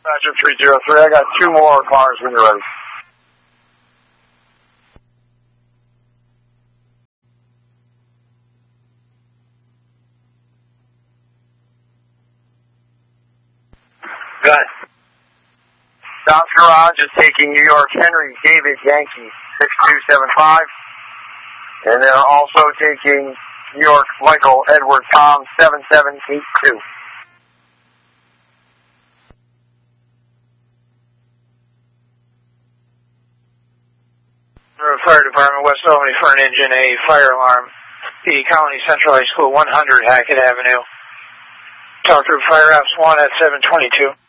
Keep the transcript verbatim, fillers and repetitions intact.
Roger, three zero three. I got two more cars when you're ready. Good. South Garage is taking New York Henry David Yankee six two seven five. And they're also taking New York Michael Edward Tom seven seven eight two. Fire Department, West Albany for an engine, a fire alarm. The Colony Central High School, one hundred Hackett Avenue. Talk through Fire Ops one at seven twenty-two.